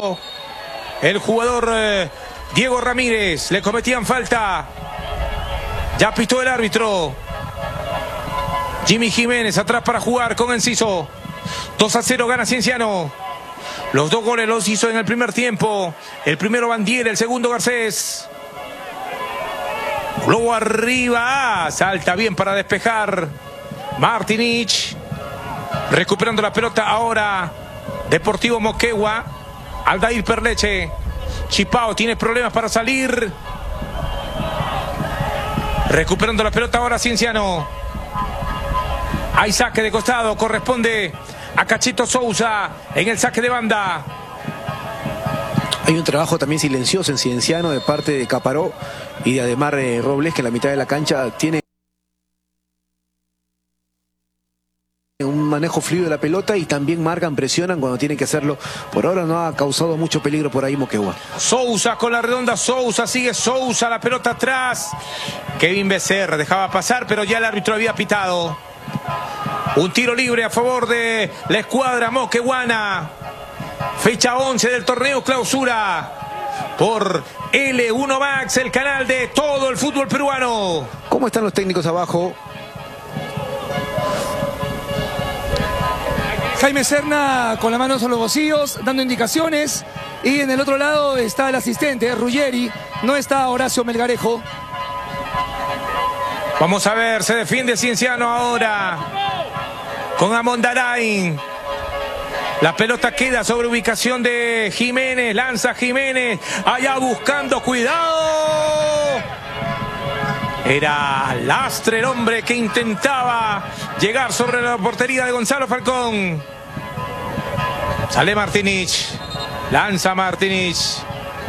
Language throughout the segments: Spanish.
piso el jugador Diego Ramírez. Le cometían falta. Ya pitó el árbitro. Jimmy Jiménez atrás para jugar con Enciso. 2-0 gana Cienciano. Los dos goles los hizo en el primer tiempo. El primero Bandiera, el segundo Garcés. Globo arriba. Salta bien para despejar Martinich. Recuperando la pelota ahora Deportivo Moquegua. Aldair Perleche. Chipao tiene problemas para salir. Recuperando la pelota ahora Cienciano. Hay saque de costado. Corresponde a Cachito Sousa en el saque de banda. Hay un trabajo también silencioso en Cienciano de parte de Caparó y de Ademar Robles, que en la mitad de la cancha tiene un manejo fluido de la pelota y también marcan, presionan cuando tienen que hacerlo. Por ahora no ha causado mucho peligro por ahí Moquegua. Sousa con la redonda, Sousa, sigue Sousa, la pelota atrás. Kevin Becerra dejaba pasar, pero ya el árbitro había pitado. Un tiro libre a favor de la escuadra moqueguana. Fecha 11 del torneo clausura por L1 Max, el canal de todo el fútbol peruano. ¿Cómo están los técnicos abajo? Jaime Serna con las manos en los bolsillos, dando indicaciones. Y en el otro lado está el asistente, Ruggeri. No está Horacio Melgarejo. Vamos a ver, se defiende Cienciano ahora con Amondarain. La pelota queda sobre ubicación de Jiménez. Lanza Jiménez. Allá buscando. ¡Cuidado! Era Lastre el hombre que intentaba llegar sobre la portería de Gonzalo Falcón. Sale Martinich. Lanza Martinich.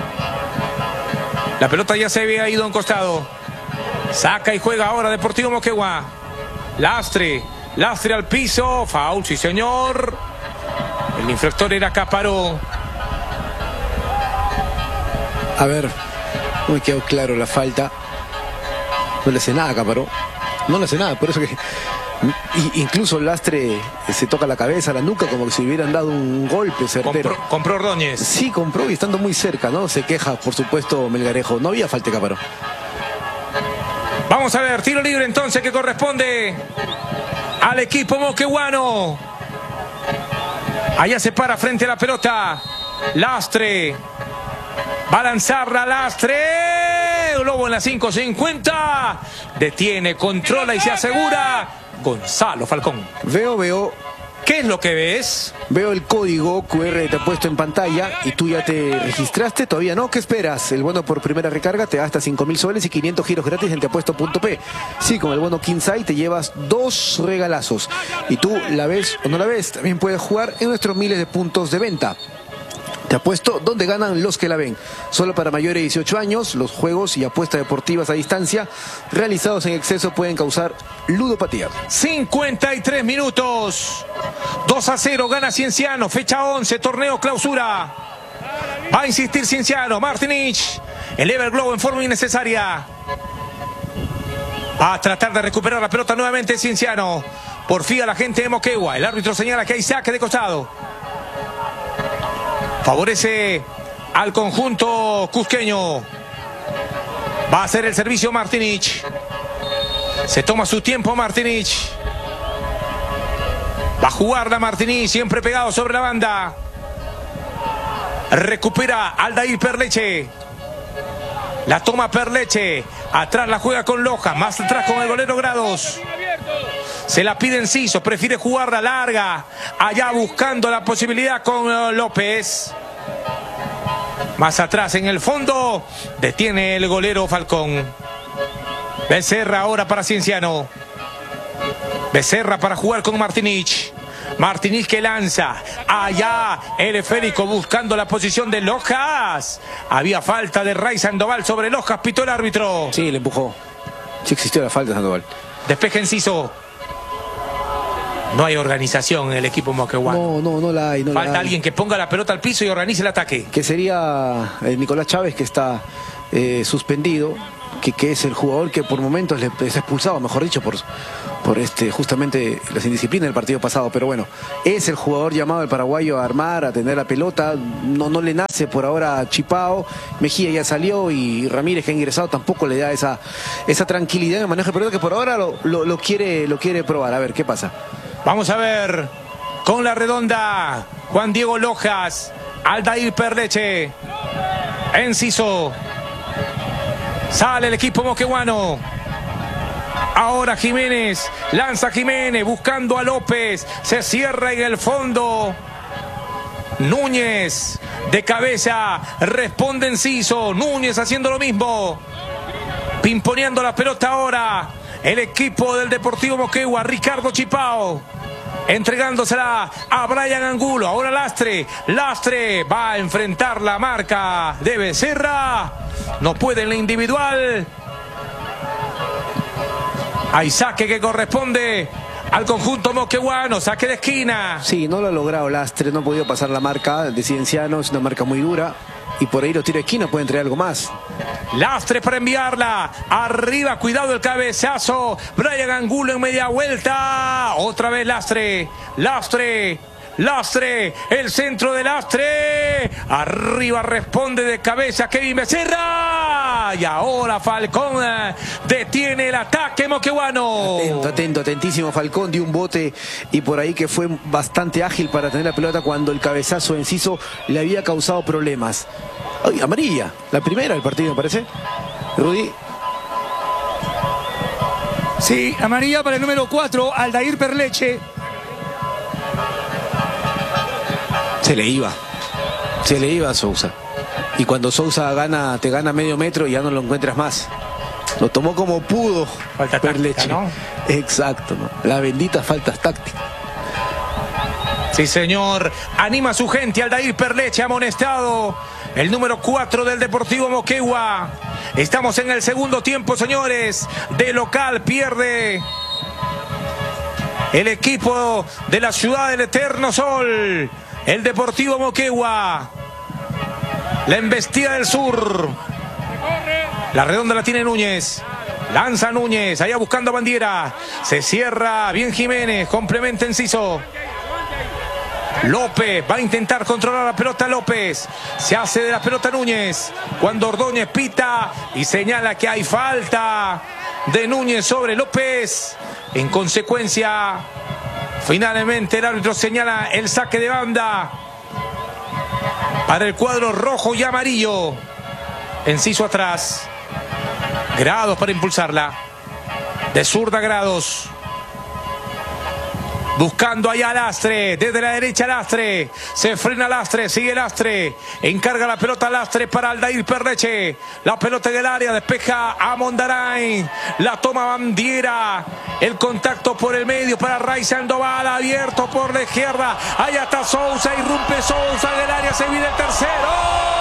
La pelota ya se había ido a un costado. Saca y juega ahora Deportivo Moquegua. Lastre. Lastre al piso. Foul, sí señor. El infractor era Caparó. A ver, no me quedó claro la falta. No le hace nada a Caparó. No le hace nada, por eso que incluso Lastre se toca la cabeza, la nuca, como que si hubieran dado un golpe certero. Compró Ordóñez. Sí, compró y estando muy cerca, ¿no? Se queja, por supuesto, Melgarejo. No había falta de Caparó. Vamos a ver, tiro libre entonces que corresponde al equipo moqueguano. Allá se para frente a la pelota. Lastre. Va a lanzarla Lastre. Lobo en la 5.50. Detiene, controla y se asegura. Gonzalo Falcón. Veo. ¿Qué es lo que ves? Veo el código QR que te ha puesto en pantalla y tú ya te registraste. Todavía no. ¿Qué esperas? El bono por primera recarga te da hasta 5.000 soles y 500 giros gratis en teapuesto.p. Sí, con el bono Kinsai te llevas 2 regalazos. Y tú la ves o no la ves. También puedes jugar en nuestros miles de puntos de venta. Te apuesto donde ganan los que la ven. Solo para mayores de 18 años, los juegos y apuestas deportivas a distancia realizados en exceso pueden causar ludopatía. 53 minutos. 2-0 gana Cienciano. Fecha 11, torneo clausura. Va a insistir Cienciano. Martinich. Eleva el globo en forma innecesaria. Va a tratar de recuperar la pelota nuevamente Cienciano. Porfía la gente de Moquegua. El árbitro señala que hay saque de costado. Favorece al conjunto cusqueño. Va a hacer el servicio Martinich. Se toma su tiempo Martinich. Va a jugarla Martinich, siempre pegado sobre la banda. Recupera Aldair Perleche. La toma Perleche. Atrás la juega con Loja. Más atrás con el golero Grados. Se la pide Enciso, prefiere jugarla larga. Allá buscando la posibilidad con López. Más atrás en el fondo. Detiene el golero Falcón. Becerra ahora para Cienciano. Becerra para jugar con Martinich. Martinich que lanza. Allá el esférico buscando la posición de Lojas. Había falta de Ray Sandoval sobre Lojas. Pitó el árbitro. Sí, le empujó. Sí existió la falta de Sandoval. Despeje Enciso. No hay organización en el equipo moqueguano. No la hay. Falta alguien que ponga la pelota al piso y organice el ataque. Que sería Nicolás Chávez, que está suspendido. que es el jugador que por momentos es expulsado, mejor dicho, por justamente las indisciplinas del partido pasado. Pero bueno, es el jugador llamado el paraguayo a armar, a tener la pelota. No le nace por ahora a Chipao. Mejía ya salió y Ramírez, que ha ingresado, tampoco le da esa tranquilidad en el manejo de pelota, que por ahora lo quiere probar. A ver qué pasa. Vamos a ver con la redonda. Juan Diego Lojas, Aldair Perleche, Enciso. Sale el equipo moqueguano. Ahora Jiménez, lanza Jiménez buscando a López, se cierra en el fondo. Núñez de cabeza, responde Enciso. Núñez haciendo lo mismo, pimponeando la pelota ahora el equipo del Deportivo Moquegua. Ricardo Chipao entregándosela a Brian Angulo. Ahora Lastre va a enfrentar la marca de Becerra. No puede en la individual. Hay saque que corresponde al conjunto moqueguano. Saque de esquina. Sí, no lo ha logrado Lastre, no ha podido pasar la marca de Cienciano. Es una marca muy dura y por ahí los tiros de esquina pueden traer algo más. Lastre para enviarla arriba, cuidado el cabezazo. Brian Angulo en media vuelta. Otra vez Lastre, el centro de Lastre. Arriba responde de cabeza Kevin Becerra. Y ahora Falcón detiene el ataque moqueguano. Atentísimo Falcón, dio un bote y por ahí que fue bastante ágil para tener la pelota cuando el cabezazo de Enciso le había causado problemas. Ay, amarilla, la primera del partido, me parece. Rudy. Sí, amarilla para el número 4, Aldair Perleche. Se le iba a Sousa. Y cuando Sousa te gana medio metro, ya no lo encuentras más. Lo tomó como pudo. Falta Perleche, táctica, ¿no? Exacto, ¿no? Las benditas faltas tácticas. Sí, señor. Anima a su gente Aldair Perleche, amonestado. El número 4 del Deportivo Moquegua. Estamos en el segundo tiempo, señores. De local pierde el equipo de la ciudad del Eterno Sol. El Deportivo Moquegua. La embestida del sur. La redonda la tiene Núñez. Lanza Núñez, allá buscando a Bandiera. Se cierra bien Jiménez, complementa Enciso. López va a intentar controlar la pelota. López se hace de la pelota Núñez cuando Ordóñez pita y señala que hay falta de Núñez sobre López. En consecuencia, finalmente el árbitro señala el saque de banda para el cuadro rojo y amarillo. Enciso atrás. Grados para impulsarla. De zurda Grados. Buscando allá Lastre, desde la derecha Lastre, se frena Lastre, sigue Lastre, encarga la pelota Lastre para Aldair Perleche, la pelota en el área, despeja a Mondarain, la toma Bandiera, el contacto por el medio para Ray Sandoval, abierto por la izquierda, allá está Sousa, irrumpe Sousa en el área, se viene el tercero.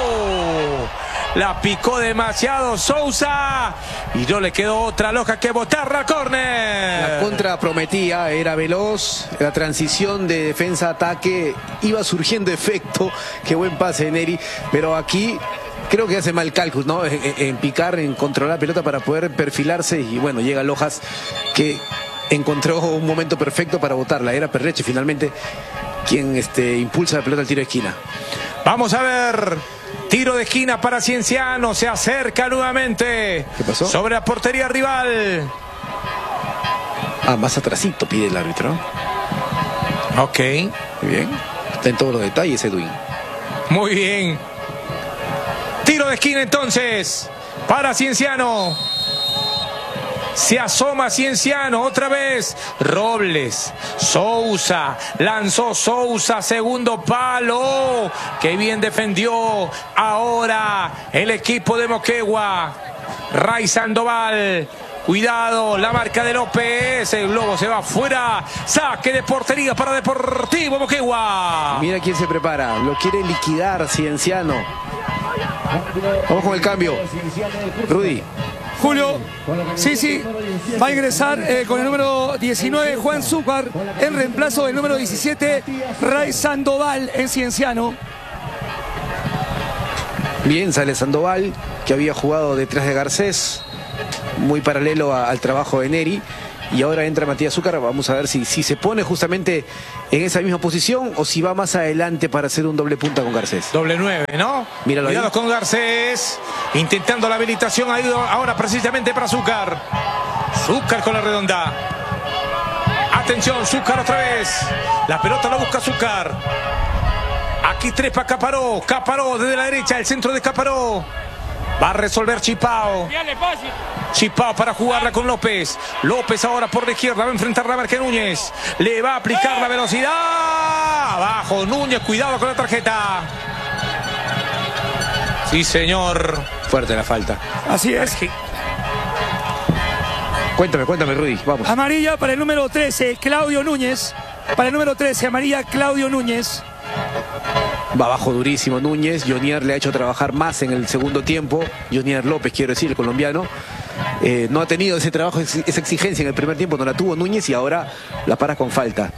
La picó demasiado Sousa y no le quedó otra loca que botarla al córner. La contra prometía, era veloz, la transición de defensa-ataque iba surgiendo efecto. Qué buen pase de Neri, pero aquí creo que hace mal cálculo, ¿no? En picar, en controlar la pelota para poder perfilarse y bueno, llega Lojas que encontró un momento perfecto para botarla. Era Perleche finalmente quien impulsa la pelota al tiro de esquina. Vamos a ver. Tiro de esquina para Cienciano, se acerca nuevamente. ¿Qué pasó? Sobre la portería rival. Más atrasito pide el árbitro. Ok. Muy bien. Está en todos los detalles, Edwin. Muy bien. Tiro de esquina entonces para Cienciano. Se asoma Cienciano otra vez. Robles, Sousa, lanzó Sousa, segundo palo. Qué bien defendió ahora el equipo de Moquegua. Ray Sandoval. Cuidado, la marca de López. El globo se va afuera. Saque de portería para Deportivo Moquegua. Mira quién se prepara. Lo quiere liquidar Cienciano. Vamos con el cambio. Rudy. Julio, sí, va a ingresar con el número 19 Juan Zúcar en reemplazo del número 17 Ray Sandoval en Cienciano. Bien, sale Sandoval, que había jugado detrás de Garcés, muy paralelo al trabajo de Neri. Y ahora entra Matías Zúcar. Vamos a ver si se pone justamente en esa misma posición o si va más adelante para hacer un doble punta con Garcés. Doble 9, ¿no? Míralo Cuidado ahí. con Garcés. Intentando la habilitación. Ha ido ahora precisamente para Zúcar. Zúcar con la redonda. Atención, Zúcar otra vez. La pelota la busca Zúcar. Aquí trepa Caparó. Caparó desde la derecha. El centro de Caparó. Va a resolver Chipao. Chipao para jugarla con López. López ahora por la izquierda. Va a enfrentar a Marque Núñez. Le va a aplicar la velocidad. Abajo Núñez. Cuidado con la tarjeta. Sí, señor. Fuerte la falta. Así es. Cuéntame, Rudy. Vamos. Amarilla para el número 13, Claudio Núñez. Para el número 13, amarilla Claudio Núñez. Va abajo durísimo Núñez. Jonier le ha hecho trabajar más en el segundo tiempo. Jonier López, quiero decir, el colombiano. No ha tenido ese trabajo, esa exigencia en el primer tiempo. No la tuvo Núñez y ahora la para con falta.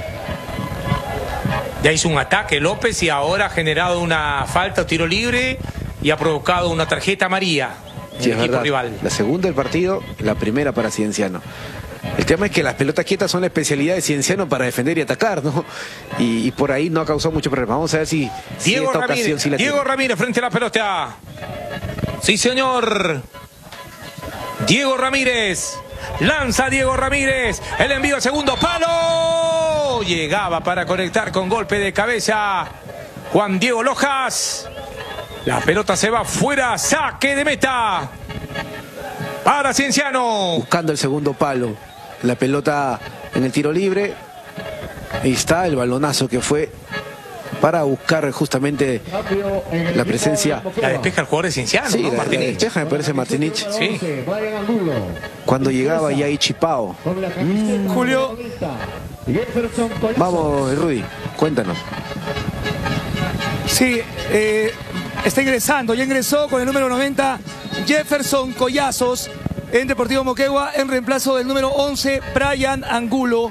Ya hizo un ataque López y ahora ha generado una falta o tiro libre y ha provocado una tarjeta amarilla en Sí, el es equipo verdad. rival. La segunda del partido, la primera para Cienciano. El tema es que las pelotas quietas son la especialidad de Cienciano para defender y atacar, ¿no? Y por ahí no ha causado mucho problema. Vamos a ver si Diego esta Ramírez, ocasión sí la Diego tiene. Ramírez frente a la pelota. Sí, señor. Diego Ramírez. Lanza Diego Ramírez. El envío al segundo palo. Llegaba para conectar con golpe de cabeza Juan Diego Lojas. La pelota se va fuera. Saque de meta para Cienciano. Buscando el segundo palo. La pelota en el tiro libre. Ahí está el balonazo que fue para buscar justamente la presencia. La despeja el jugador de Cienciano, Sí, ¿no? la Martínez. despeja, me parece Martinich. Sí. Cuando llegaba ya ahí Chipao. Julio, Vamos, Rudy, cuéntanos. sí, está ingresando, ya ingresó con el número 90, Jefferson Collazos, en Deportivo Moquegua, en reemplazo del número 11, Brian Angulo.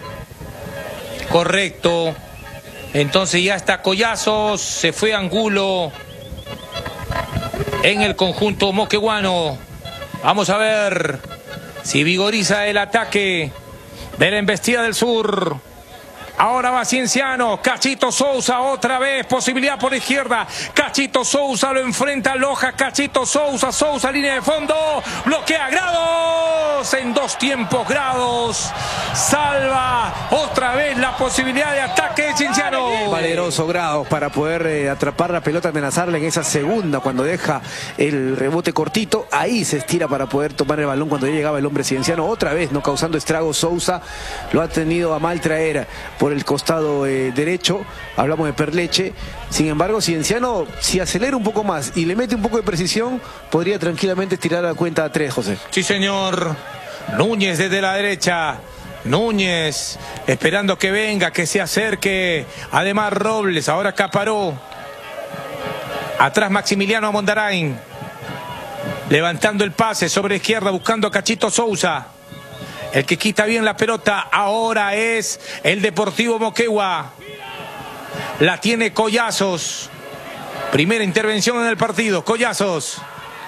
Correcto. Entonces ya está Collazos, se fue Angulo en el conjunto moqueguano. Vamos a ver si vigoriza el ataque de la embestida del sur. Ahora va Cienciano, Cachito Sousa otra vez, posibilidad por la izquierda. Cachito Sousa lo enfrenta a Loja, Cachito Sousa, Sousa línea de fondo, bloquea Grados en dos tiempos Grados. Salva otra vez la posibilidad de ataque de Cienciano. Valeroso Grados para poder atrapar la pelota, amenazarla en esa segunda cuando deja el rebote cortito. Ahí se estira para poder tomar el balón cuando ya llegaba el hombre Cienciano. Otra vez no causando estragos Sousa, lo ha tenido a mal traer por el costado derecho. Hablamos de Perleche. Sin embargo, Cienciano, si acelera un poco más y le mete un poco de precisión, podría tranquilamente estirar la cuenta a 3, José. Sí, señor. Núñez desde la derecha. Núñez esperando que venga, que se acerque. Además Robles, ahora Caparó. Atrás Maximiliano Amondarain. Levantando el pase sobre la izquierda, buscando a Cachito Sousa. El que quita bien la pelota ahora es el Deportivo Moquegua. La tiene Collazos. Primera intervención en el partido, Collazos.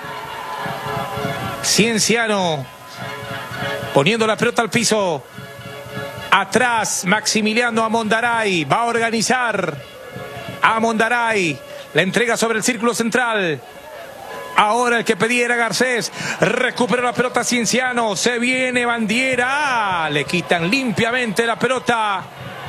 Cienciano poniendo la pelota al piso. Atrás Maximiliano Amondaray. Va a organizar Amondaray. La entrega sobre el círculo central. Ahora el que pedía era Garcés. Recupera la pelota Cienciano. Se viene Bandiera. Le quitan limpiamente la pelota.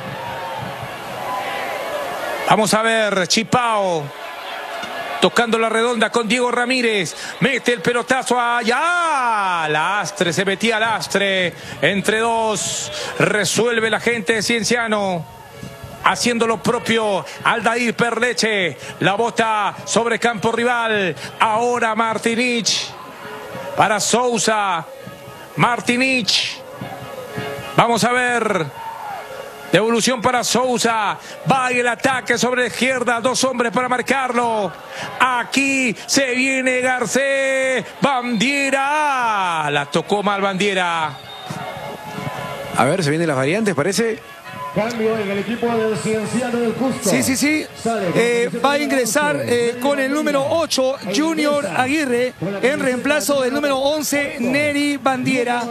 Vamos a ver Chipao. Tocando la redonda con Diego Ramírez. Mete el pelotazo allá. Lastre, se metía Lastre. Entre dos. Resuelve la gente de Cienciano. Haciendo lo propio Aldair Perleche. La bota sobre campo rival. Ahora Martinich. Para Sousa. Martinich. Vamos a ver. Devolución para Sousa. Va el ataque sobre la izquierda. Dos hombres para marcarlo. Aquí se viene Garcés. Bandiera. La tocó mal Bandiera. A ver, se vienen las variantes, parece. Cambio en el equipo del Cienciano del Cusco. Sí. Va a ingresar con el número 8, Junior Aguirre, en reemplazo del número 11, Neri Bandiera.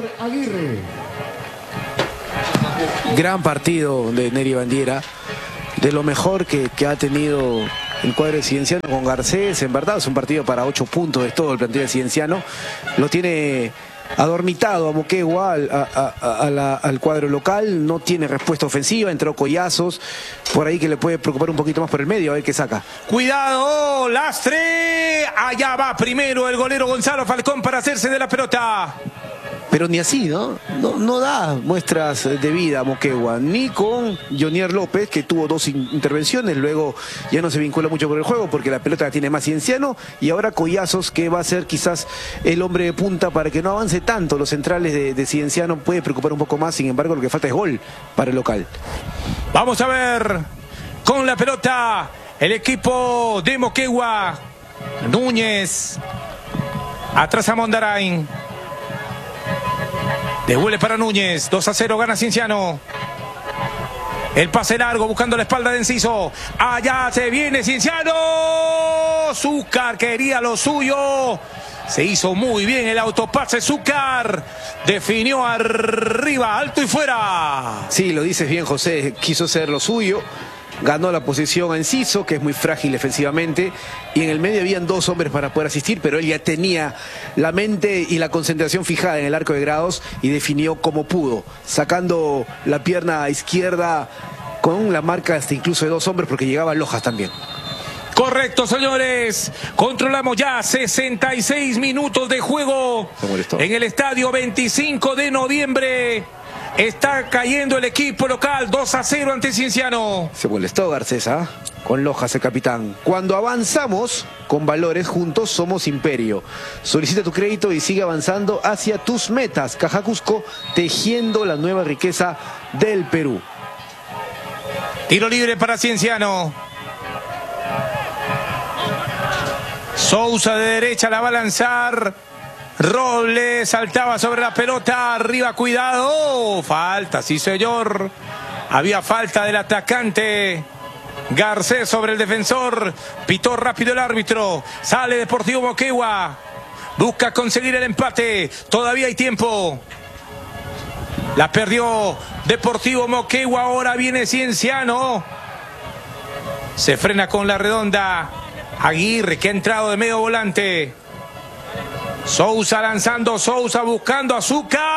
Gran partido de Neri Bandiera, de lo mejor que ha tenido el cuadro de Cienciano con Garcés. En verdad es un partido para 8 puntos de todo el plantel de Cienciano. Lo tiene adormitado a Moquegua, al cuadro local. No tiene respuesta ofensiva, entró Collazos por ahí que le puede preocupar un poquito más por el medio, a ver qué saca. Cuidado, Lastre, allá va primero el golero Gonzalo Falcón para hacerse de la pelota. Pero ni así, ¿no? No da muestras de vida a Moquegua, ni con Jonier López, que tuvo 2 intervenciones, luego ya no se vincula mucho por el juego porque la pelota la tiene más Cienciano, y ahora Collazos, que va a ser quizás el hombre de punta para que no avance tanto los centrales de Cienciano, puede preocupar un poco más. Sin embargo, lo que falta es gol para el local. Vamos a ver con la pelota el equipo de Moquegua. Núñez, atrás a Mondarain. Devuelve para Núñez, 2-0, gana Cienciano. El pase largo buscando la espalda de Enciso. Allá se viene Cienciano. Zúcar quería lo suyo. Se hizo muy bien el autopase Zúcar. Definió arriba, alto y fuera. Sí, lo dices bien, José. Quiso hacer lo suyo. Ganó la posición a Enciso, que es muy frágil defensivamente, y en el medio habían 2 hombres para poder asistir, pero él ya tenía la mente y la concentración fijada en el arco de Grados y definió como pudo, sacando la pierna izquierda con la marca hasta incluso de 2 hombres, porque llegaba Lojas también. Correcto, señores. Controlamos ya 66 minutos de juego en el estadio 25 de noviembre. Está cayendo el equipo local, 2-0 ante Cienciano. Se molestó Garcés, ¿ah? Con Lojas, el capitán. Cuando avanzamos con valores, juntos somos imperio. Solicita tu crédito y sigue avanzando hacia tus metas. Caja Cusco, tejiendo la nueva riqueza del Perú. Tiro libre para Cienciano. Sousa de derecha la va a lanzar. Robles saltaba sobre la pelota, arriba, cuidado, falta, sí señor, había falta del atacante Garcés sobre el defensor, pitó rápido el árbitro, sale Deportivo Moquegua, busca conseguir el empate, todavía hay tiempo, la perdió Deportivo Moquegua, ahora viene Cienciano, se frena con la redonda, Aguirre que ha entrado de medio volante. Sousa lanzando, Sousa buscando a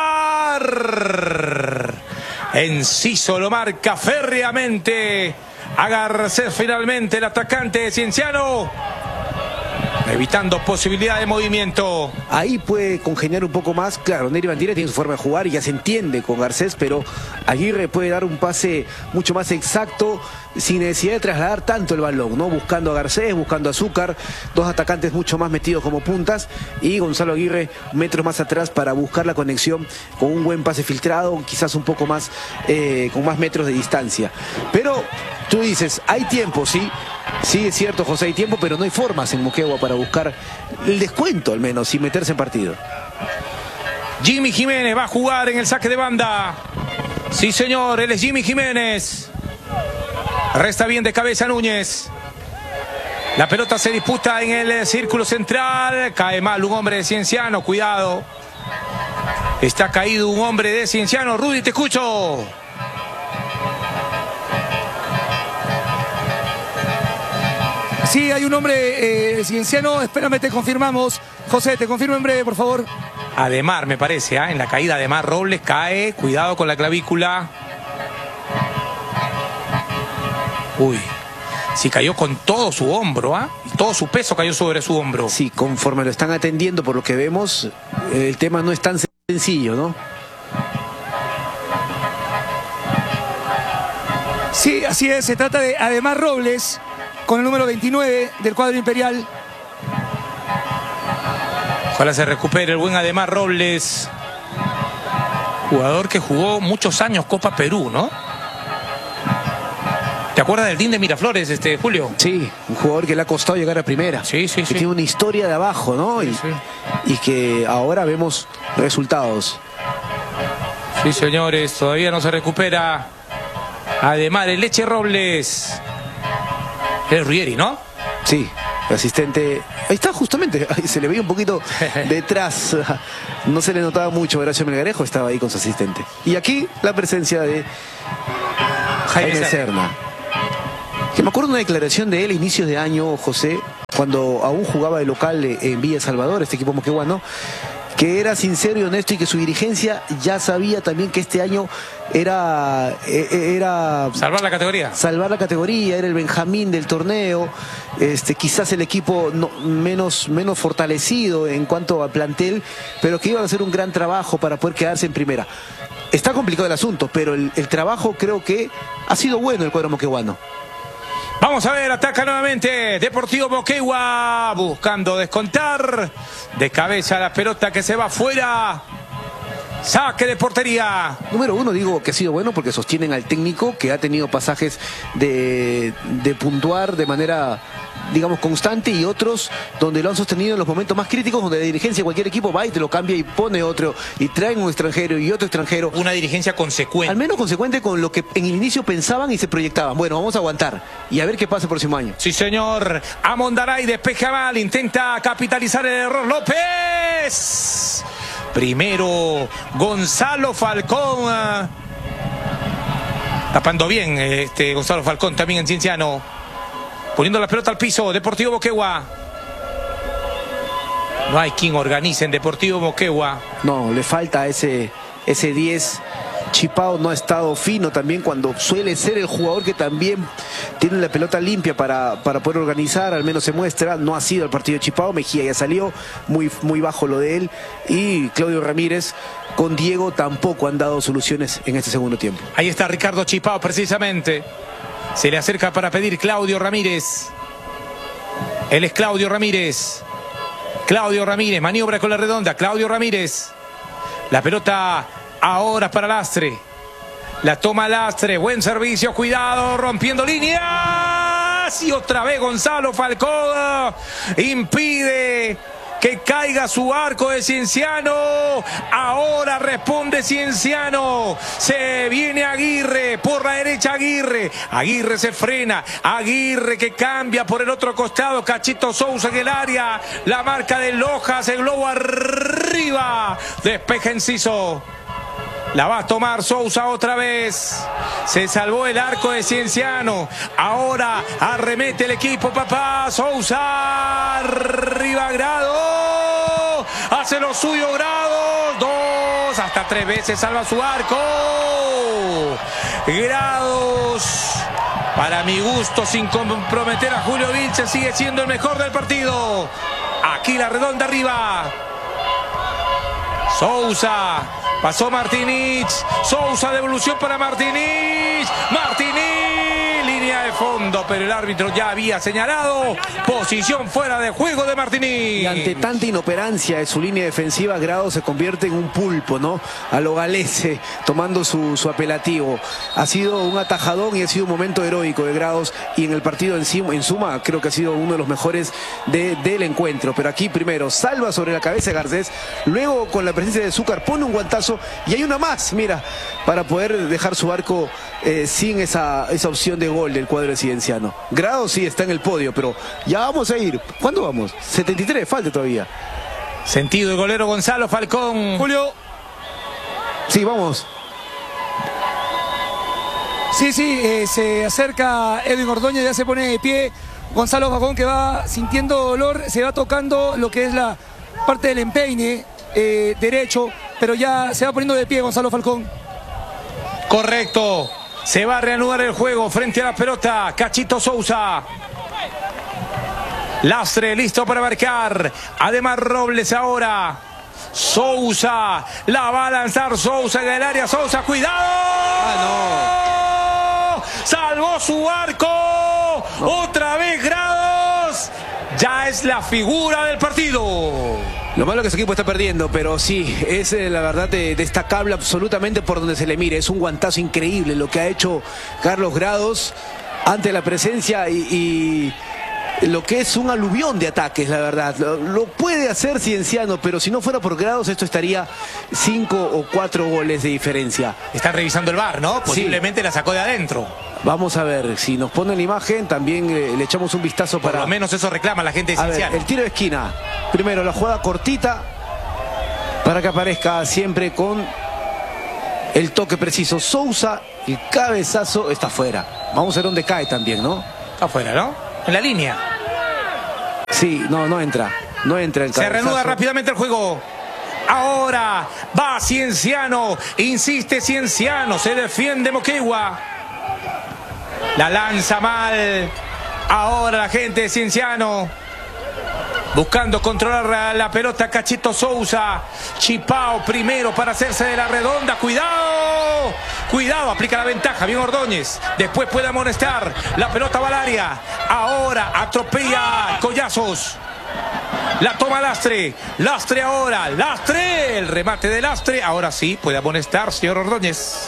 Zúcar. Enciso lo marca férreamente a Garcés, finalmente el atacante de Cienciano, evitando posibilidad de movimiento. Ahí puede congeniar un poco más. Claro, Neri Bandiera tiene su forma de jugar y ya se entiende con Garcés, pero Aguirre puede dar un pase mucho más exacto sin necesidad de trasladar tanto el balón, ¿no? Buscando a Garcés, buscando a Zúcar, 2 atacantes mucho más metidos como puntas, y Gonzalo Aguirre metros más atrás para buscar la conexión con un buen pase filtrado, quizás un poco más, con más metros de distancia. Pero tú dices, hay tiempo, sí. Sí, es cierto, José, hay tiempo, pero no hay formas en Moquegua para buscar el descuento, al menos, y meterse en partido. Jimmy Jiménez va a jugar en el saque de banda. Sí, señor, él es Jimmy Jiménez. Resta bien de cabeza Núñez. La pelota se disputa en el círculo central. Cae mal un hombre de Cienciano, cuidado. Está caído un hombre de Cienciano. Rudy, te escucho. Sí, hay un hombre Cienciano, espérame, te confirmamos. José, te confirmo en breve, por favor. Ademar, me parece, en la caída Ademar Robles cae, cuidado con la clavícula. Uy, sí cayó con todo su hombro, y todo su peso cayó sobre su hombro. Sí, conforme lo están atendiendo, por lo que vemos, el tema no es tan sencillo, ¿no? Sí, así es, se trata de Ademar Robles, con el número 29 del cuadro imperial. Ojalá se recupere el buen Ademar Robles. Jugador que jugó muchos años Copa Perú, ¿no? ¿Te acuerdas del DIN de Miraflores, Julio? Sí, un jugador que le ha costado llegar a primera. Sí. Que tiene una historia de abajo, ¿no? Sí. Y que ahora vemos resultados. Sí, señores, todavía no se recupera Además, el Leche Robles. Es Ruggeri, ¿no? Sí, el asistente. Ahí está, justamente. Ahí se le veía un poquito detrás. No se le notaba mucho. Horacio Melgarejo estaba ahí con su asistente. Y aquí la presencia de Jaime Serna. Que me acuerdo de una declaración de él a inicios de año, José, cuando aún jugaba de local en Villa Salvador, este equipo moqueguano, que era sincero y honesto y que su dirigencia ya sabía también que este año era salvar la categoría. Salvar la categoría, era el Benjamín del torneo, quizás el equipo menos fortalecido en cuanto a plantel, pero que iban a hacer un gran trabajo para poder quedarse en primera. Está complicado el asunto, pero el trabajo creo que ha sido bueno el cuadro moqueguano. Vamos a ver, ataca nuevamente Deportivo Moquegua, buscando descontar. De cabeza la pelota que se va afuera. Saque de portería. Número uno, digo que ha sido bueno porque sostienen al técnico que ha tenido pasajes de puntuar de manera, digamos, constante, y otros donde lo han sostenido en los momentos más críticos, donde la dirigencia de cualquier equipo va y te lo cambia y pone otro, y traen un extranjero y otro extranjero. Una dirigencia consecuente. Al menos consecuente con lo que en el inicio pensaban y se proyectaban. Bueno, vamos a aguantar y a ver qué pasa el próximo año. Sí, señor. Amondaray despeja mal, intenta capitalizar el error López. Primero Gonzalo Falcón. Tapando bien Gonzalo Falcón también en Cienciano. Poniendo la pelota al piso, Deportivo Moquegua. No hay quien organice en Deportivo Moquegua. No, le falta ese 10. Chipao no ha estado fino también cuando suele ser el jugador que también tiene la pelota limpia para poder organizar, al menos se muestra. No ha sido el partido de Chipao, Mejía ya salió, muy bajo lo de él. Y Claudio Ramírez con Diego tampoco han dado soluciones en este segundo tiempo. Ahí está Ricardo Chipao precisamente. Se le acerca para pedir Claudio Ramírez. Él es Claudio Ramírez. Claudio Ramírez, maniobra con la redonda. Claudio Ramírez. La pelota ahora para Lastre. La toma Lastre. Buen servicio, cuidado, rompiendo líneas. Y otra vez Gonzalo Falcón impide que caiga su arco de Cienciano. Ahora responde Cienciano. Se viene Aguirre. Por la derecha Aguirre. Aguirre se frena. Aguirre que cambia por el otro costado. Cachito Sousa en el área. La marca de Lojas. El globo arriba. Despeja Enciso. La va a tomar Sousa otra vez. Se salvó el arco de Cienciano. Ahora arremete el equipo, papá. Sousa. Arriba Grado. Hace lo suyo Grado. 2. Hasta 3 veces salva su arco. Grados. Para mi gusto, sin comprometer a Julio Vilche, sigue siendo el mejor del partido. Aquí la redonda arriba. Sousa. Pasó Martinich. Sousa, devolución para Martinich. Martinich. Línea de fondo, pero el árbitro ya había señalado. Posición fuera de juego de Martinich. Y ante tanta inoperancia de su línea defensiva, Grado se convierte en un pulpo, ¿no? A lo Galese, tomando su apelativo. Ha sido un atajadón y ha sido un momento heroico de Grados. Y en el partido en suma, creo que ha sido uno de los mejores del encuentro. Pero aquí primero salva sobre la cabeza de Garcés. Luego, con la presencia de Zúcar, pone un guantazo. Y hay una más, mira, para poder dejar su arco sin esa opción de gol del cuadro de Cienciano. Grado sí está en el podio, pero ya vamos a ir. ¿Cuándo vamos? 73, falta todavía. Sentido el golero Gonzalo Falcón. Julio. Sí, vamos. Sí, se acerca Edwin Ordóñez, ya se pone de pie. Gonzalo Falcón, que va sintiendo dolor, se va tocando lo que es la parte del empeine derecho, pero ya se va poniendo de pie Gonzalo Falcón. Correcto. Se va a reanudar el juego frente a la pelota. Cachito Sousa. Lastre listo para marcar. Además Robles ahora. Sousa. La va a lanzar Sousa en el área. Sousa, cuidado. Salvó su arco. Otra vez Grados. Ya es la figura del partido. Lo malo es que su equipo está perdiendo, pero sí, es la verdad destacable absolutamente por donde se le mire. Es un guantazo increíble lo que ha hecho Carlos Grados ante la presencia y lo que es un aluvión de ataques, la verdad. Lo puede hacer Cienciano, pero si no fuera por Grados, esto estaría 5 o 4 goles de diferencia. Están revisando el VAR, ¿no? Posiblemente la sacó de adentro. Vamos a ver, si nos ponen la imagen, también le echamos un vistazo Por para... lo menos eso reclama la gente de A ver, Cienciano. el tiro de esquina. Primero, la jugada cortita, para que aparezca siempre con el toque preciso. Sousa, el cabezazo está fuera. Vamos a ver dónde cae también, ¿no? Está afuera, ¿no? En la línea. Sí, no entra. No entra el Se cabezazo. reanuda rápidamente el juego. Ahora va Cienciano. Insiste Cienciano. Se defiende Moquegua. La lanza mal. Ahora la gente de Cienciano. Buscando controlar la pelota, Cachito Sousa. Chipao primero para hacerse de la redonda. ¡Cuidado! Cuidado, aplica la ventaja. Bien Ordóñez. Después puede amonestar. La pelota va al área. Ahora atropella Collazos. La toma Lastre. Lastre ahora. Lastre. El remate de Lastre. Ahora sí puede amonestar, señor Ordóñez.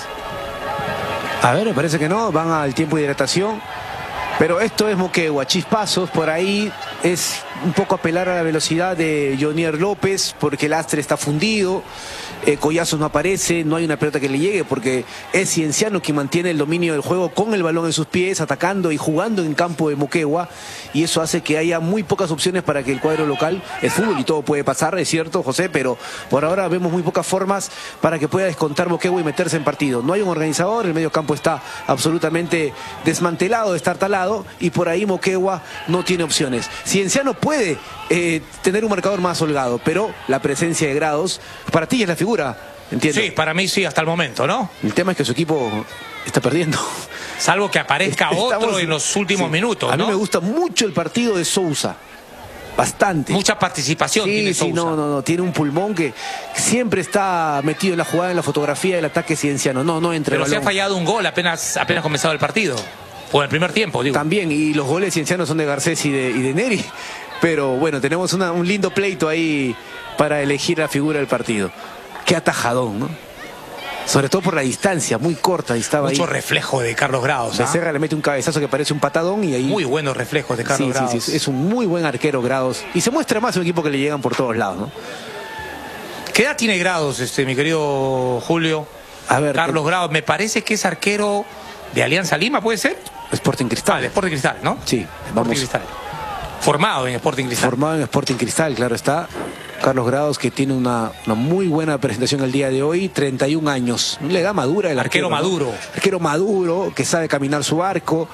A ver, me parece que no. Van al tiempo de hidratación. Pero esto es Moquegua. Chispazos por ahí. Es un poco apelar a la velocidad de Jonier López, porque Lastre está fundido. Collazos no aparece, no hay una pelota que le llegue, porque es Cienciano quien mantiene el dominio del juego con el balón en sus pies, atacando y jugando en campo de Moquegua, y eso hace que haya muy pocas opciones para que el cuadro local, el fútbol y todo puede pasar, es cierto, José, pero por ahora vemos muy pocas formas para que pueda descontar Moquegua y meterse en partido. No hay un organizador, el medio campo está absolutamente desmantelado, destartalado, y por ahí Moquegua no tiene opciones. Cienciano puede tener un marcador más holgado, pero la presencia de Grados, para ti es la figura, entiendo. Sí, para mí sí, hasta el momento, ¿no? El tema es que su equipo está perdiendo. Salvo que aparezca otro en los últimos minutos, A mí ¿no? me gusta mucho el partido de Sousa. Bastante. Mucha participación tiene Sí, Sousa. no, tiene un pulmón que siempre está metido en la jugada, en la fotografía del ataque Cienciano. No entra el Pero se ha balón. fallado un gol apenas comenzado el partido. O en el primer tiempo, digo. También, y los goles Ciencianos son de Garcés y de Neri. Pero bueno, tenemos un lindo pleito ahí para elegir la figura del partido. Qué atajadón, ¿no? Sobre todo por la distancia, muy corta. Estaba Mucho ahí. reflejo de Carlos Grados. ¿Ah? Becerra le mete un cabezazo que parece un patadón y ahí... Muy buenos reflejos de Carlos Grados. Sí, es un muy buen arquero Grados. Y se muestra más un equipo que le llegan por todos lados, ¿no? ¿Qué edad tiene Grados, mi querido Julio? A ver, Carlos Grados, me parece que es arquero de Alianza Lima, ¿puede ser? Sporting Cristal. De Sporting Cristal, ¿no? Sí, Sporting vamos. Cristal. Formado en Sporting Cristal. Formado en Sporting Cristal, claro está. Carlos Grados, que tiene una muy buena presentación el día de hoy, 31 años. Le da madura el arquero. Arquero maduro. ¿No? Arquero maduro, que sabe caminar su arco.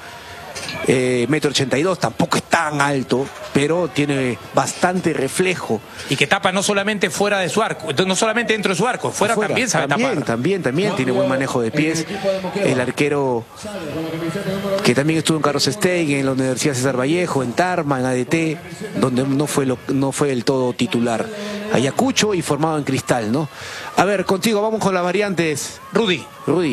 1,82 m, tampoco es tan alto, pero tiene bastante reflejo. Y que tapa no solamente fuera de su arco, no solamente dentro de su arco, fuera también sabe tapar. También tiene buen manejo de pies. El arquero que también estuvo en Carlos Stegen, en la Universidad César Vallejo, en Tarma, en ADT, donde no fue el todo titular. Ayacucho y formado en Cristal, ¿no? A ver, contigo vamos con las variantes. Rudy.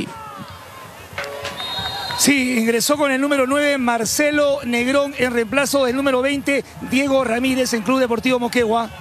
Sí, ingresó con el número 9 Marcelo Negrón en reemplazo del número 20 Diego Ramírez en Club Deportivo Moquegua.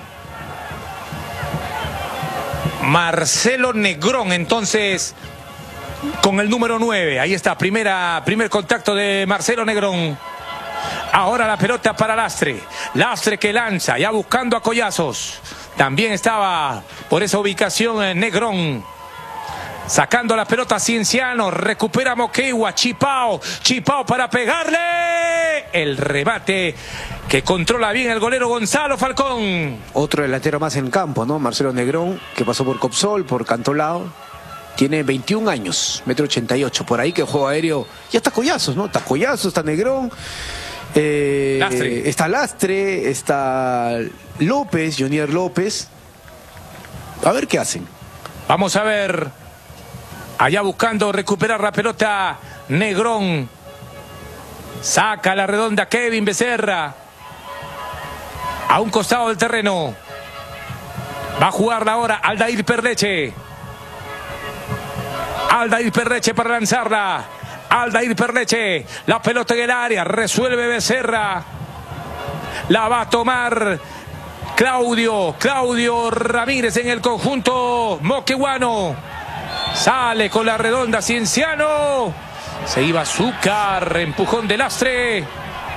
Marcelo Negrón, entonces, con el número 9. Ahí está, primer contacto de Marcelo Negrón. Ahora la pelota para Lastre. Lastre que lanza, ya buscando a Collazos. También estaba por esa ubicación Negrón. Sacando la pelota Cienciano, recupera Moquegua, Chipao para pegarle. El remate que controla bien el golero Gonzalo Falcón. Otro delantero más en campo, ¿no? Marcelo Negrón, que pasó por Copsol, por Cantolao. Tiene 21 años, 1,88 m. Por ahí que el juego aéreo... Ya está Collazos, ¿no? Está Collazos, está Negrón. Lastre. Está Lastre, está López, Jonier López. A ver qué hacen. Vamos a ver. Allá buscando recuperar la pelota Negrón. Saca la redonda Kevin Becerra. A un costado del terreno. Va a jugarla ahora Aldair Perleche. Aldair Perleche para lanzarla. Aldair Perleche. La pelota en el área. Resuelve Becerra. La va a tomar Claudio Ramírez en el conjunto moqueguano. Sale con la redonda Cienciano. Se iba Zúcar. Empujón de Lastre.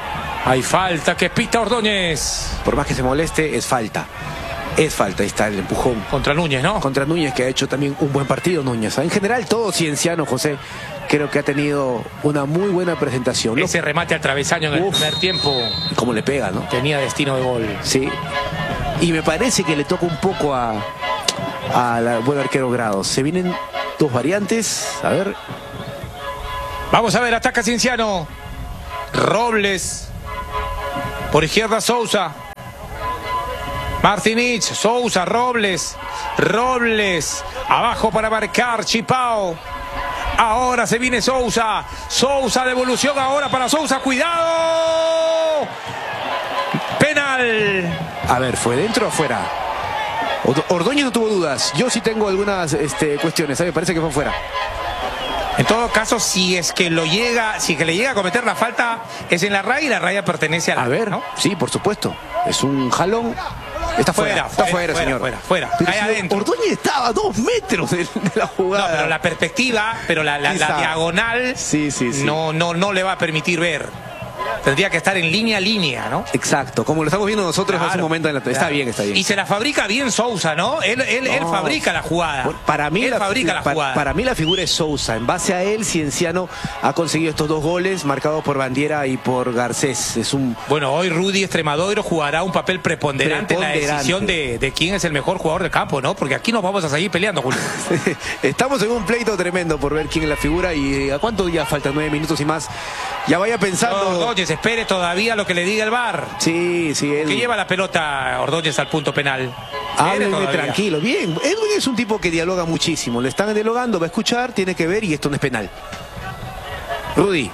Hay falta que pita Ordóñez. Por más que se moleste, es falta. Es falta, ahí está el empujón. Contra Núñez, ¿no? Contra Núñez, que ha hecho también un buen partido, Núñez. En general, todo Cienciano, José, creo que ha tenido una muy buena presentación. Ese remate al travesaño en el primer tiempo. Y cómo le pega, ¿no? Tenía destino de gol. Sí. Y me parece que le toca un poco al buen arquero Grados. Se vienen dos variantes. A ver. Vamos a ver, ataca Cienciano. Robles. Por izquierda Sousa. Martinich, Sousa, Robles. Robles. Abajo para marcar Chipao. Ahora se viene Sousa. Sousa, devolución ahora para Sousa. ¡Cuidado! Penal. A ver, ¿fue dentro o afuera? Ordóñez no tuvo dudas. Yo sí tengo algunas cuestiones. Me parece que fue afuera. En todo caso, si es que le llega a cometer la falta, es en la raya y la raya pertenece a la. A ver, ¿no? Sí, por supuesto. Es un jalón. Está fuera, señor. Fuera. Cae adentro. Ordóñez estaba a 2 metros de la jugada. No, pero la perspectiva, la diagonal, sí. No le va a permitir ver. Tendría que estar en línea, ¿no? Exacto, como lo estamos viendo nosotros hace un momento. Está bien. Y se la fabrica bien Sousa, ¿no? Él fabrica la jugada. Para mí fabrica la jugada. Para mí la figura es Sousa. En base a él, Cienciano ha conseguido estos 2 goles marcados por Bandiera y por Garcés. Bueno, hoy Rudy Extremadura jugará un papel preponderante en la decisión de quién es el mejor jugador del campo, ¿no? Porque aquí nos vamos a seguir peleando, Julio. Estamos en un pleito tremendo por ver quién es la figura y ¿a cuánto ya faltan? 9 minutos y más. Ya vaya pensando. Ordóñez, espere todavía lo que le diga el VAR. Sí. Que lleva la pelota Ordóñez al punto penal. Hábleme tranquilo. Bien, Edwin es un tipo que dialoga muchísimo. Le están dialogando, va a escuchar, tiene que ver y esto no es penal. Rudy.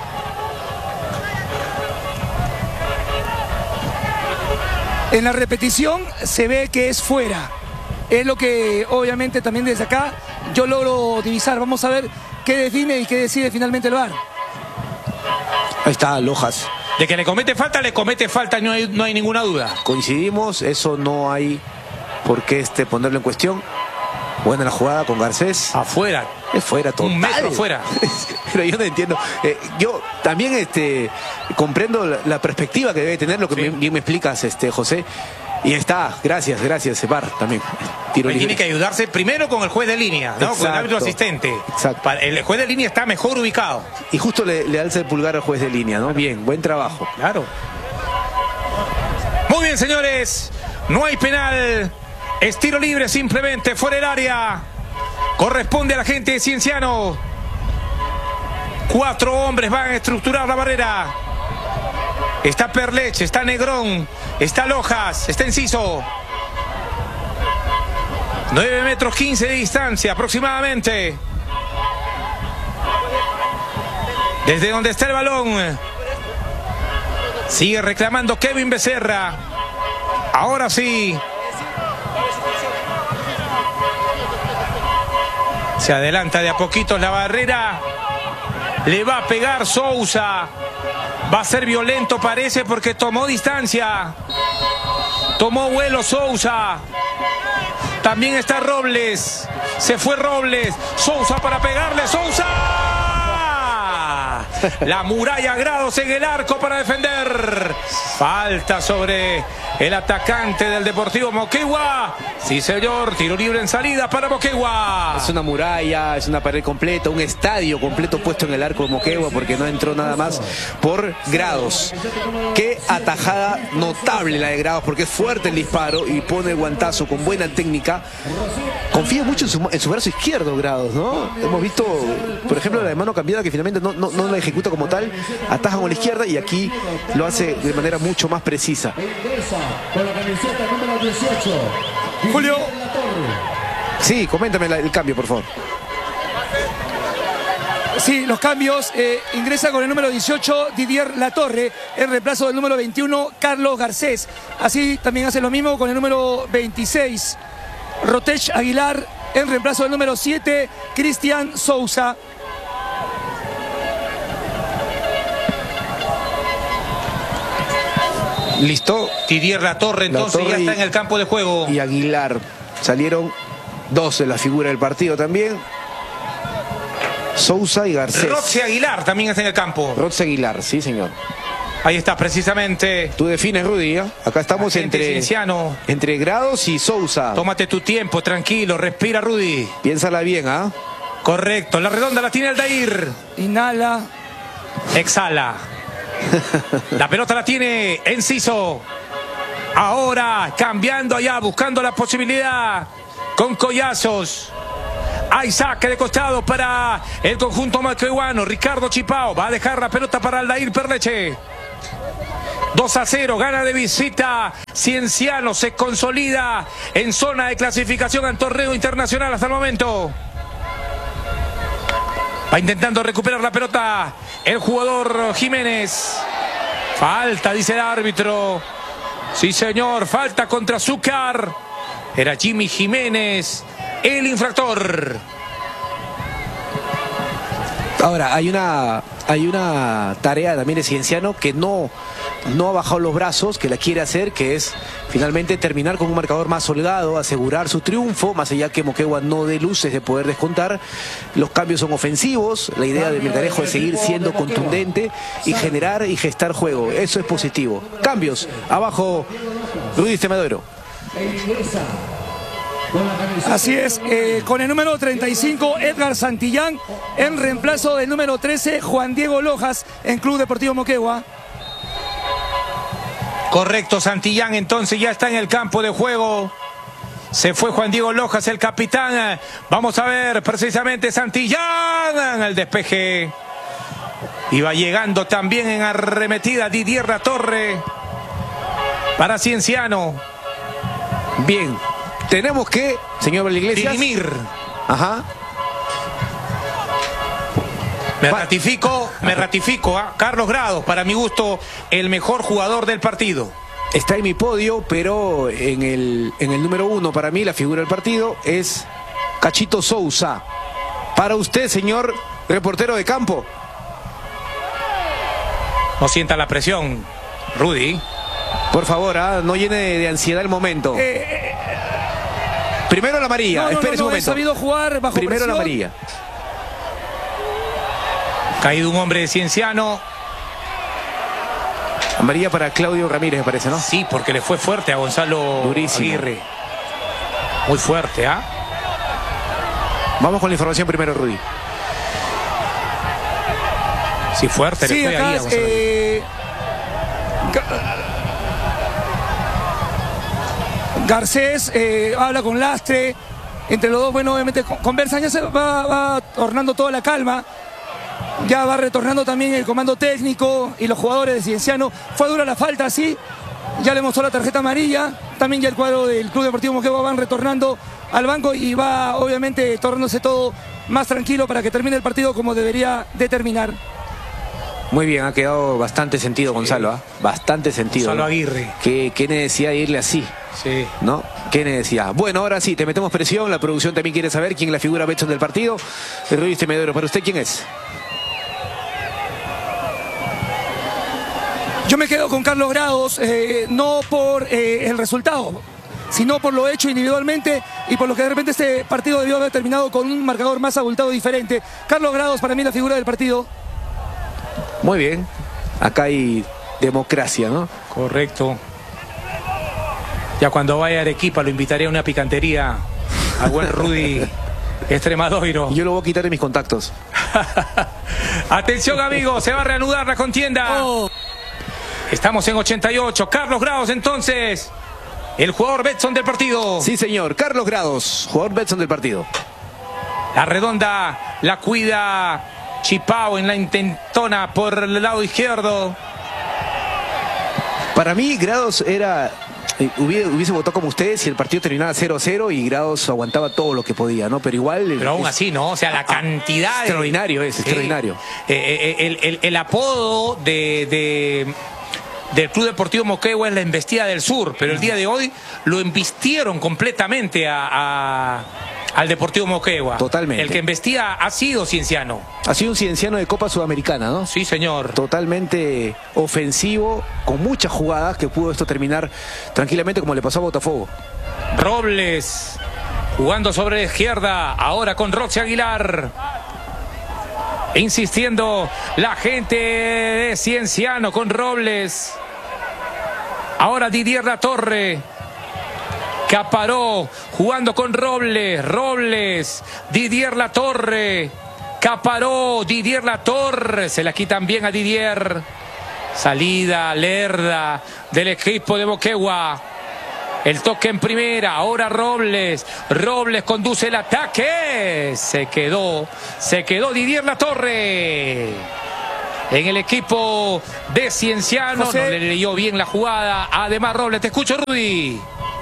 En la repetición se ve que es fuera. Es lo que obviamente también desde acá yo logro divisar. Vamos a ver qué define y qué decide finalmente el VAR. Ahí está Lojas. De que le comete falta, no hay ninguna duda. Coincidimos, eso no hay por qué ponerlo en cuestión. Buena la jugada con Garcés. Afuera. Es fuera total. 1 metro fuera. Pero yo no entiendo. Yo también comprendo la perspectiva que debe tener, lo que bien me explicas, José. Y está, gracias, VAR también. Tiro libre. Tiene que ayudarse primero con el juez de línea, ¿no? Exacto. Con el árbitro asistente. Exacto. El juez de línea está mejor ubicado. Y justo le alza el pulgar al juez de línea, ¿no? Bien, buen trabajo. Claro. Muy bien, señores. No hay penal. Es tiro libre simplemente, fuera del área. Corresponde a la gente de Cienciano. 4 hombres van a estructurar la barrera. Está Perleche, está Negrón, está Lojas, está Enciso. 9 metros 15 de distancia aproximadamente. Desde donde está el balón. Sigue reclamando Kevin Becerra. Ahora sí. Se adelanta de a poquitos la barrera. Le va a pegar Sousa. Va a ser violento, parece, porque tomó distancia. Tomó vuelo Sousa. También está Robles. Se fue Robles. Sousa para pegarle. ¡Sousa! La muralla Grados en el arco para defender. Falta sobre el atacante del Deportivo Moquegua. Sí, señor. Tiro libre en salida para Moquegua. Es una muralla, es una pared completa, un estadio completo puesto en el arco de Moquegua porque no entró nada más por Grados. Qué atajada notable la de Grados porque es fuerte el disparo y pone el guantazo con buena técnica. Confía mucho en su brazo izquierdo Grados, ¿no? Hemos visto, por ejemplo, la de mano cambiada que finalmente no la ejecuta como tal, ataja con la izquierda y aquí lo hace de manera mucho más precisa. Con la camiseta número 18. Julio. Sí, coméntame el cambio, por favor. Sí, los cambios. Ingresa con el número 18 Didier Latorre, en reemplazo del número 21 Carlos Garcés. Así también hace lo mismo con el número 26 Rotech Aguilar, en reemplazo del número 7 Cristian Sousa. Listo. Didier Latorre entonces ya está en el campo de juego. Y Aguilar. Salieron 2 de la figura del partido también. Sousa y Garcés. Roxy Aguilar también está en el campo. Roxy Aguilar, sí señor. Ahí está precisamente. Tú defines, Rudy, ¿eh? Acá estamos Cienciano. entre Grados y Sousa. Tómate tu tiempo, tranquilo, respira, Rudy. Piénsala bien, ¿ah? Correcto, la redonda la tiene Aldair. Inhala. Exhala. La pelota la tiene Enciso. Ahora cambiando allá, buscando la posibilidad con Collazos. Hay saque de costado para el conjunto moquegüano. Ricardo Chipao va a dejar la pelota para Aldair Perleche. 2-0, gana de visita. Cienciano se consolida en zona de clasificación al torneo internacional hasta el momento. Va intentando recuperar la pelota el jugador Jiménez. Falta, dice el árbitro. Sí, señor, falta contra Zúcar. Era Jimmy Jiménez el infractor. Ahora, hay una tarea también de Cienciano que no ha bajado los brazos, que la quiere hacer, que es finalmente terminar con un marcador más holgado, asegurar su triunfo, más allá que Moquegua no dé luces de poder descontar. Los cambios son ofensivos, la idea de Melgarejo es seguir siendo contundente y generar y gestar juego, eso es positivo. Cambios, abajo Rudy Temedoro. Así es, con el número 35 Edgar Santillán en reemplazo del número 13 Juan Diego Lojas en Club Deportivo Moquegua. Correcto, Santillán entonces ya está en el campo de juego. Se fue Juan Diego Lojas, el capitán. Vamos a ver precisamente Santillán el despeje. Iba llegando también en arremetida Didier Latorre para Cienciano. Bien, tenemos que, señor Iglesias, dirimir. Ajá. Me ratifico, ¿ah? Carlos Grados, para mi gusto, el mejor jugador del partido. Está en mi podio, pero en el número 1, para mí, la figura del partido es Cachito Sousa. Para usted, señor reportero de campo. No sienta la presión, Rudy. Por favor, no llene de ansiedad el momento. Primero la amarilla, espérese un momento. He sabido jugar bajo Primero presión. la amarilla. Caído un hombre de Cienciano. Amarilla para Claudio Ramírez, me parece, ¿no? Sí, porque le fue fuerte a Gonzalo Durísimo. Aguirre. Muy fuerte, ¿ah? Vamos con la información primero, Rudy. Sí, fuerte, Sí, le fue acá ahí a Gonzalo Aguirre. Garcés habla con Lastre. Entre los dos, bueno, obviamente conversan. Ya se va tornando toda la calma. Ya va retornando también el comando técnico y los jugadores de Cienciano. Fue dura la falta, sí. Ya le mostró la tarjeta amarilla. También ya el cuadro del Club Deportivo Moquegua van retornando al banco y va obviamente tornándose todo más tranquilo para que termine el partido como debería de terminar. Muy bien, ha quedado bastante sentido, Gonzalo, ¿ah? Bastante sentido. Gonzalo ¿no? Aguirre. ¿Qué necesidad de irle así? Sí. ¿No? ¿Qué necesidad? Bueno, ahora sí, te metemos presión. La producción también quiere saber quién es la figura Betson del partido. Ruiz Temedoro, ¿para usted quién es? Yo me quedo con Carlos Grados, no por el resultado, sino por lo hecho individualmente y por lo que de repente este partido debió haber terminado con un marcador más abultado diferente. Carlos Grados, para mí, la figura del partido. Muy bien. Acá hay democracia, ¿no? Correcto. Ya cuando vaya a Arequipa lo invitaré a una picantería al buen Rudy Extremadoiro. Yo lo voy a quitar de mis contactos. Atención, amigos, se va a reanudar la contienda. Oh. Estamos en 88. Carlos Grados, entonces, el jugador Betson del partido. Sí, señor. Carlos Grados, jugador Betson del partido. La redonda la cuida Chipao en la intentona por el lado izquierdo. Para mí, Grados era... hubiese votado como ustedes si el partido terminaba 0-0 y Grados aguantaba todo lo que podía, ¿no? Pero igual... Pero aún así, ¿no? O sea, la cantidad... Extraordinario es, extraordinario. El apodo del Club Deportivo Moquegua es la embestida del sur, pero el día de hoy lo embistieron completamente al Deportivo Moquegua. Totalmente. El que embestía ha sido Cienciano. Ha sido un Cienciano de Copa Sudamericana, ¿no? Sí, señor. Totalmente ofensivo, con muchas jugadas que pudo esto terminar tranquilamente como le pasó a Botafogo. Robles jugando sobre la izquierda, ahora con Roxy Aguilar. Insistiendo la gente de Cienciano con Robles. Ahora Didier Latorre. Caparó jugando con Robles. Robles. Didier Latorre. Caparó. Didier Latorre. Se la quitan bien a Didier. Salida lerda del equipo de Moquegua. El toque en primera, ahora Robles. Robles conduce el ataque. Se quedó Didier Latorre. En el equipo de Cienciano. José. No le leyó bien la jugada. Además Robles, te escucho, Rudy.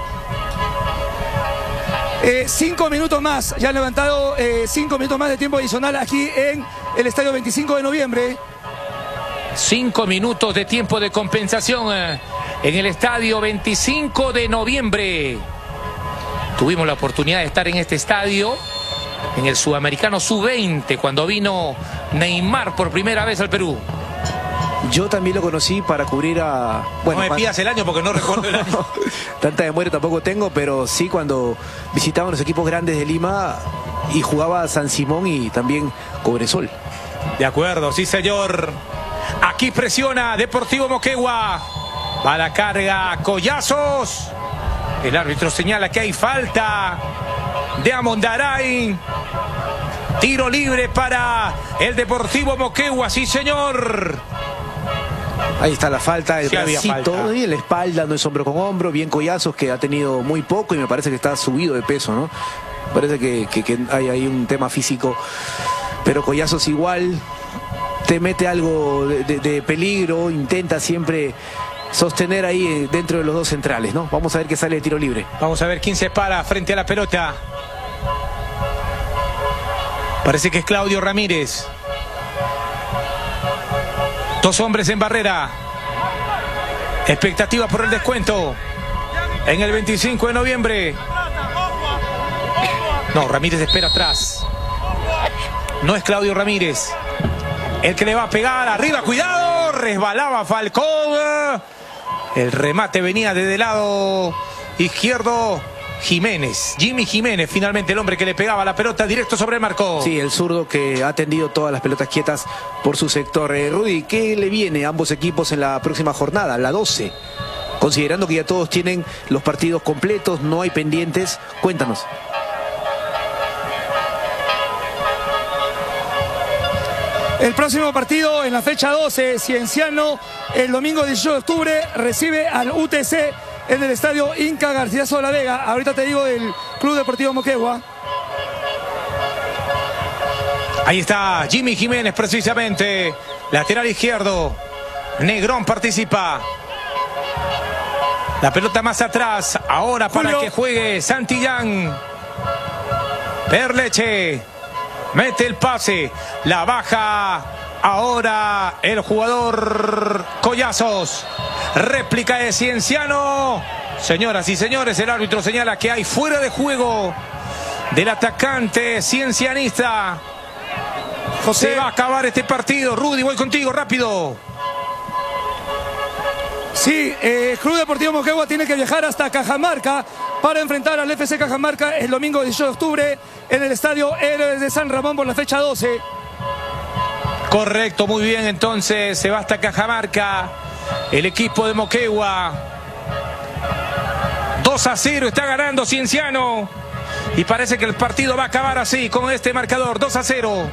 5 minutos más, ya han levantado 5 minutos más de tiempo adicional aquí en el estadio 25 de noviembre. 5 minutos de tiempo de compensación en el estadio 25 de noviembre. Tuvimos la oportunidad de estar en este estadio, en el Sudamericano Sub-20, cuando vino Neymar por primera vez al Perú. Yo también lo conocí para cubrir a... Bueno, no me pidas el año porque no recuerdo el año. Tanta memoria tampoco tengo, pero sí cuando visitaban los equipos grandes de Lima y jugaba San Simón y también Cobresol. De acuerdo, sí señor. Aquí presiona Deportivo Moquegua. Va la carga Collazos. El árbitro señala que hay falta de Amondaray. Tiro libre para el Deportivo Moquegua, sí señor. Ahí está la falta, el Sí, había bracito falta. y en la espalda, no es hombro con hombro. Bien Collazos, que ha tenido muy poco y me parece que está subido de peso, ¿no? Parece que hay ahí un tema físico. Pero Collazos igual te mete algo de peligro, intenta siempre sostener ahí dentro de los dos centrales, ¿no? Vamos a ver qué sale de tiro libre. Vamos a ver quién se para frente a la pelota. Parece que es Claudio Ramírez. Dos hombres en barrera. Expectativa por el descuento en el 25 de noviembre. No, Ramírez espera atrás. No es Claudio Ramírez el que le va a pegar arriba. ¡Cuidado! Resbalaba Falcón. El remate venía desde el lado izquierdo. Jiménez, Jimmy Jiménez, finalmente el hombre que le pegaba la pelota directo sobre el marco. Sí, el zurdo que ha tendido todas las pelotas quietas por su sector. Rudy, ¿qué le viene a ambos equipos en la próxima jornada, la 12? Considerando que ya todos tienen los partidos completos, no hay pendientes, cuéntanos. El próximo partido en la fecha 12, Cienciano, el domingo 18 de octubre, recibe al UTC en el estadio Inca Garcilaso de la Vega. Ahorita te digo del Club Deportivo Moquegua. Ahí está Jimmy Jiménez precisamente, lateral izquierdo. Negrón participa. La pelota más atrás, ahora para Julio. que juegue Santillán. Perleche mete el pase, la baja ahora el jugador Collazos. Réplica de Cienciano. Señoras y señores, el árbitro señala que hay fuera de juego del atacante ciencianista. José, Se va a acabar este partido. Rudy, voy contigo, rápido. sí, Club Deportivo Moquegua tiene que viajar hasta Cajamarca para enfrentar al FC Cajamarca el domingo 18 de octubre en el estadio Héroes de San Ramón por la fecha 12. Correcto, muy bien, entonces se va hasta Cajamarca el equipo de Moquegua. 2-0 está ganando Cienciano y parece que el partido va a acabar así con este marcador, 2-0.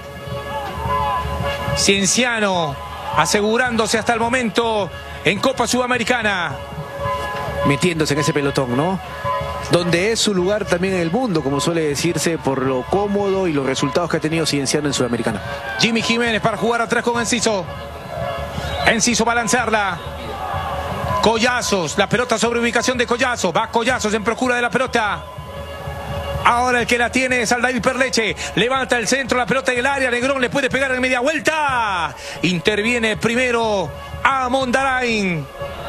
Cienciano asegurándose hasta el momento en Copa Sudamericana. Metiéndose en ese pelotón, ¿no? Donde es su lugar también en el mundo, como suele decirse, por lo cómodo y los resultados que ha tenido Cienciano en Sudamericana. Jimmy Jiménez para jugar atrás con Enciso. Enciso va a lanzarla. Collazos, la pelota sobre ubicación de Collazos. Va Collazos en procura de la pelota. Ahora el que la tiene es Aldair Perleche. Levanta el centro, la pelota en el área. Negrón le puede pegar en media vuelta. Interviene primero Amondaray.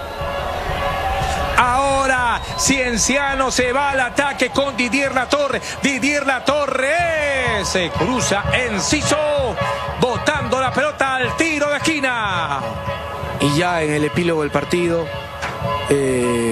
Ahora Cienciano se va al ataque con Didier Latorre. Didier Latorre se cruza Enciso, botando la pelota al tiro de esquina. Y ya en el epílogo del partido,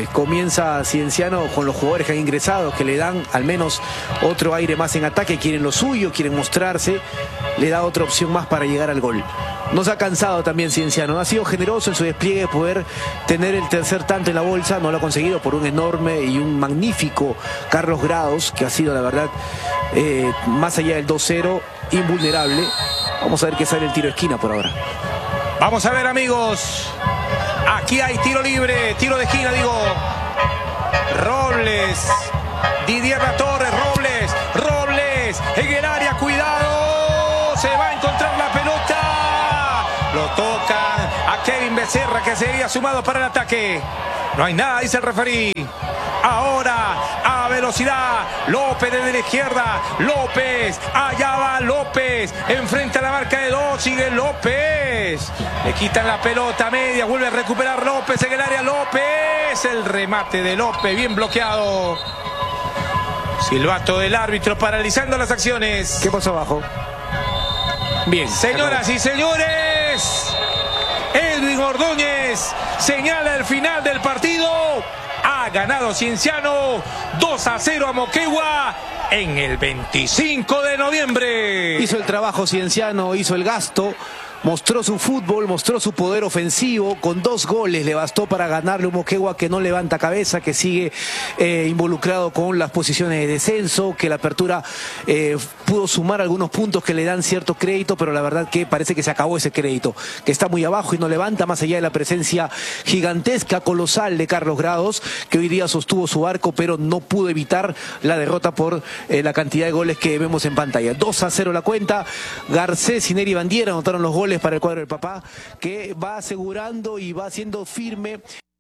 comienza Cienciano con los jugadores que han ingresado, que le dan al menos otro aire más en ataque, quieren lo suyo, quieren mostrarse, le da otra opción más para llegar al gol. No se ha cansado también Cienciano, ha sido generoso en su despliegue de poder tener el tercer tanto en la bolsa, no lo ha conseguido por un enorme y un magnífico Carlos Grados, que ha sido la verdad, más allá del 2-0, invulnerable. Vamos a ver qué sale el tiro de esquina por ahora. Vamos a ver, amigos. Aquí hay tiro libre, tiro de esquina, digo. Robles, Didier Latorre, Robles, en el área, cuidado. Se va a encontrar la pelota. Lo tocan a Kevin Becerra, que sería sumado para el ataque. No hay nada, dice el referí. Ahora, a velocidad, López desde la izquierda, López, allá va López, enfrenta a la marca de 2, sigue López, le quitan la pelota media, vuelve a recuperar López en el área, López, el remate de López, bien bloqueado. Silbato del árbitro paralizando las acciones. ¿Qué pasó abajo? Bien, señoras y señores, Edwin Ordóñez señala el final del partido. Ha ganado Cienciano 2-0 a Moquegua en el 25 de noviembre. Hizo el trabajo Cienciano, hizo el gasto, mostró su fútbol, mostró su poder ofensivo. Con 2 goles le bastó para ganarle un Moquegua que no levanta cabeza, que sigue involucrado con las posiciones de descenso, que la apertura pudo sumar algunos puntos que le dan cierto crédito, pero la verdad que parece que se acabó ese crédito, que está muy abajo y no levanta, más allá de la presencia gigantesca, colosal de Carlos Grados, que hoy día sostuvo su arco, pero no pudo evitar la derrota por la cantidad de goles que vemos en pantalla. 2-0 la cuenta. Garcés y Neri Bandiera anotaron los goles para el cuadro del Papá, que va asegurando y va siendo firme.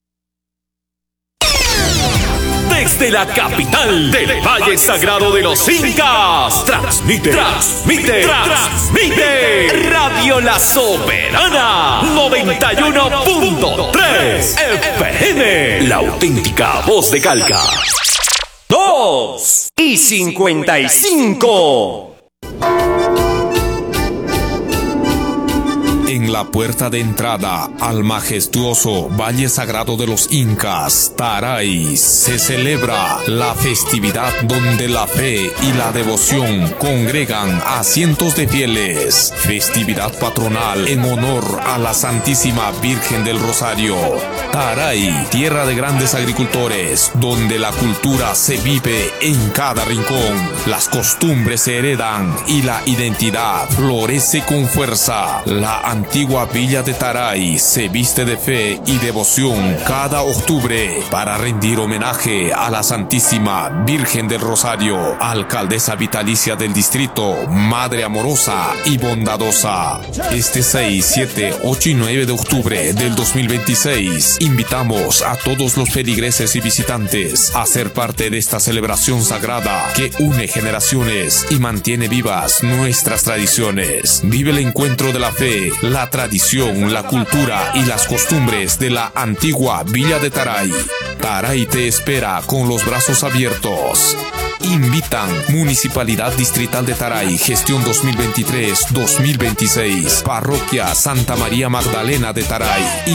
Desde la capital del Valle Sagrado de los Incas, transmite Radio La Soberana 91.3 FM, la auténtica voz de Calca. 2:55. En la puerta de entrada al majestuoso Valle Sagrado de los Incas, Taray, se celebra la festividad donde la fe y la devoción congregan a cientos de fieles. Festividad patronal en honor a la Santísima Virgen del Rosario. Taray, tierra de grandes agricultores, donde la cultura se vive en cada rincón. Las costumbres se heredan y la identidad florece con fuerza. La antigua villa de Taray se viste de fe y devoción cada octubre para rendir homenaje a la Santísima Virgen del Rosario, alcaldesa vitalicia del distrito, madre amorosa y bondadosa. Este 6, 7, 8 y 9 de octubre del 2026, invitamos a todos los feligreses y visitantes a ser parte de esta celebración sagrada que une generaciones y mantiene vivas nuestras tradiciones. Vive el encuentro de la fe, la tradición, la cultura y las costumbres de la antigua villa de Taray. Taray te espera con los brazos abiertos. Invitan Municipalidad Distrital de Taray, gestión 2023-2026, Parroquia Santa María Magdalena de Taray.